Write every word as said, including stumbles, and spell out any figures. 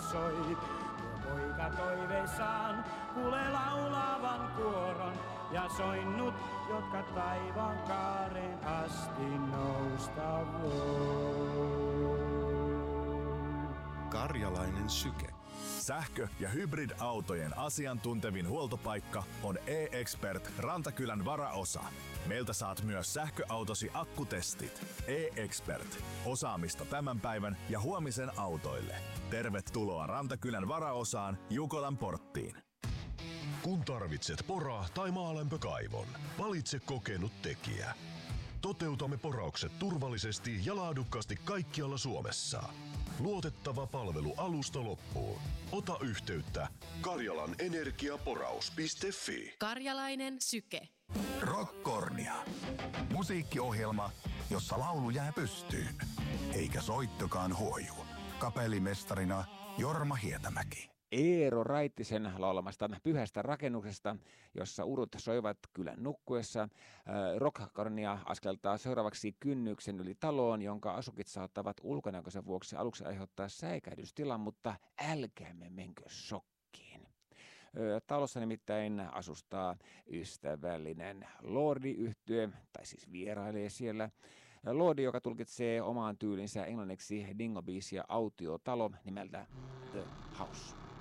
soi. Tuo poika toiveissaan kuulee laulavan kuoron ja soinnut, jotka taivaan kaareen asti nousta voi. Karjalainen syke. Sähkö- ja hybridautojen asiantuntevin huoltopaikka on E-Expert Rantakylän varaosa. Meiltä saat myös sähköautosi akkutestit. E-Expert. Osaamista tämän päivän ja huomisen autoille. Tervetuloa Rantakylän varaosaan Jukolan porttiin. Kun tarvitset pora- tai maalämpökaivon, valitse kokenut tekijä. Toteutamme poraukset turvallisesti ja laadukkaasti kaikkialla Suomessa. Luotettava palvelu alusta loppuun. Ota yhteyttä karjalanenergiaporaus piste fi. Karjalainen syke. Rockkornia. Musiikkiohjelma, jossa laulu jää pystyyn. Eikä soittokaan huoju. Kapellimestarina Jorma Hietämäki. Eero Raittisen laulamasta Pyhästä rakennuksesta, jossa urut soivat kylän nukkuessa. Rockkornia askeltaa seuraavaksi kynnyksen yli taloon, jonka asukit saattavat ulkonäköisen vuoksi aluksi aiheuttaa säikähdystilan, mutta älkäämme menkö shokkiin. Talossa nimittäin asustaa ystävällinen Lordi-yhtye, tai siis vierailee siellä. Lordi, joka tulkitsee omaan tyylinsä englanniksi dingo-biisiä autiotalo nimeltä The House.